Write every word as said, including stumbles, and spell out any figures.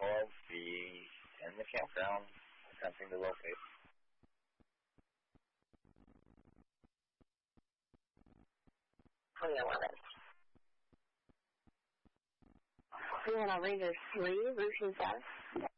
will be in the campground attempting to locate. twenty eleven. three one, Ranger three, routine status.